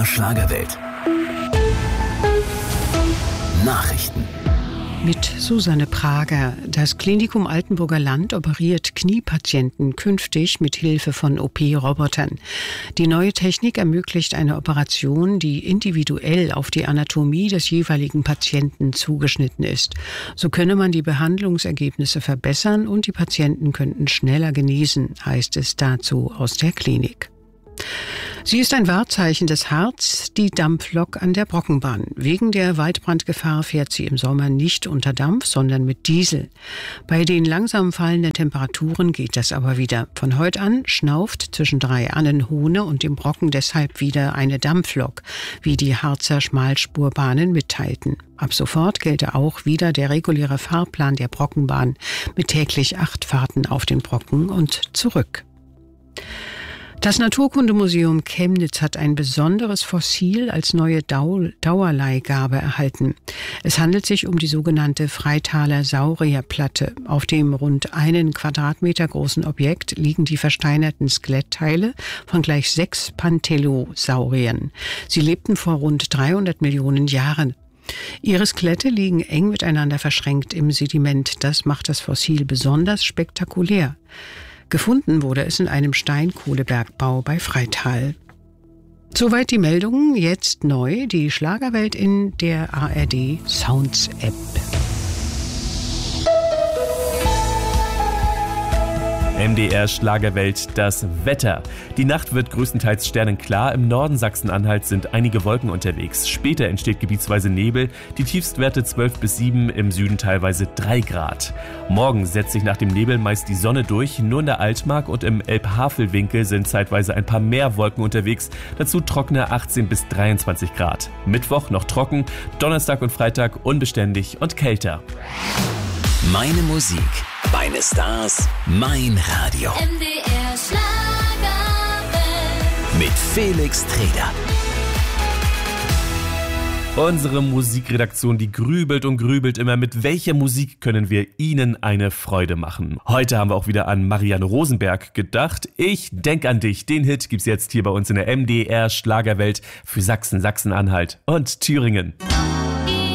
Schlagerwelt. Nachrichten. Mit Susanne Prager. Das Klinikum Altenburger Land operiert Kniepatienten künftig mit Hilfe von OP-Robotern. Die neue Technik ermöglicht eine Operation, die individuell auf die Anatomie des jeweiligen Patienten zugeschnitten ist. So könne man die Behandlungsergebnisse verbessern und die Patienten könnten schneller genesen, heißt es dazu aus der Klinik. Sie ist ein Wahrzeichen des Harz, die Dampflok an der Brockenbahn. Wegen der Waldbrandgefahr fährt sie im Sommer nicht unter Dampf, sondern mit Diesel. Bei den langsam fallenden Temperaturen geht das aber wieder. Von heute an schnauft zwischen 3 Annenhohne und dem Brocken deshalb wieder eine Dampflok, wie die Harzer Schmalspurbahnen mitteilten. Ab sofort gelte auch wieder der reguläre Fahrplan der Brockenbahn mit täglich 8 Fahrten auf den Brocken und zurück. Das Naturkundemuseum Chemnitz hat ein besonderes Fossil als neue Dauerleihgabe erhalten. Es handelt sich um die sogenannte Freitaler Saurierplatte. Auf dem rund 1 Quadratmeter großen Objekt liegen die versteinerten Skelettteile von gleich 6 Panthelosauriern. Sie lebten vor rund 300 Millionen Jahren. Ihre Skelette liegen eng miteinander verschränkt im Sediment. Das macht das Fossil besonders spektakulär. Gefunden wurde es in einem Steinkohlebergbau bei Freital. Soweit die Meldungen. Jetzt neu die Schlagerwelt in der ARD Sounds App. MDR Schlagerwelt, das Wetter. Die Nacht wird größtenteils sternenklar. Im Norden Sachsen-Anhalts sind einige Wolken unterwegs. Später entsteht gebietsweise Nebel. Die Tiefstwerte 12 bis 7, im Süden teilweise 3 Grad. Morgen setzt sich nach dem Nebel meist die Sonne durch. Nur in der Altmark und im Elbhavelwinkel sind zeitweise ein paar mehr Wolken unterwegs. Dazu trockene 18 bis 23 Grad. Mittwoch noch trocken, Donnerstag und Freitag unbeständig und kälter. Meine Musik, meine Stars, mein Radio. MDR Schlagerwelt. Mit Felix Treder. Unsere Musikredaktion, die grübelt und grübelt immer, mit welcher Musik können wir Ihnen eine Freude machen. Heute haben wir auch wieder an Marianne Rosenberg gedacht. Ich denk an dich. Den Hit gibt's jetzt hier bei uns in der MDR Schlagerwelt für Sachsen, Sachsen-Anhalt und Thüringen.